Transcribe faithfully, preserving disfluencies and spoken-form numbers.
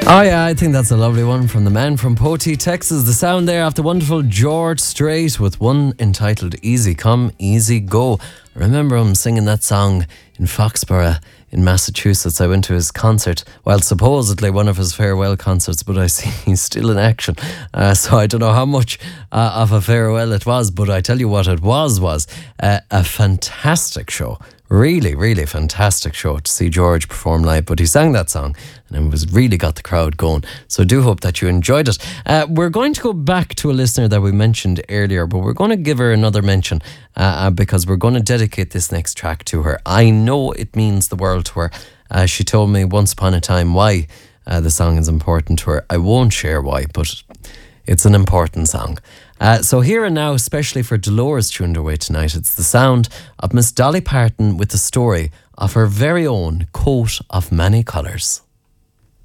Oh yeah, I think that's a lovely one from the man from Poti, Texas. The sound there after wonderful George Strait with one entitled Easy Come, Easy Go. I remember him singing that song in Foxborough in Massachusetts. I went to his concert, well, supposedly one of his farewell concerts, but I see he's still in action. Uh, so I don't know how much uh, of a farewell it was, but I tell you what it was, was uh, a fantastic show. Really, really fantastic show to see George perform live. But he sang that song and it was really got the crowd going. So I do hope that you enjoyed it. Uh, we're going to go back to a listener that we mentioned earlier, but we're going to give her another mention uh, because we're going to dedicate this next track to her. I know it means the world to her. Uh, she told me once upon a time why uh, the song is important to her. I won't share why, but it's an important song. Uh, so here and now, especially for Dolores tuned away tonight, it's the sound of Miss Dolly Parton with the story of her very own coat of many colours.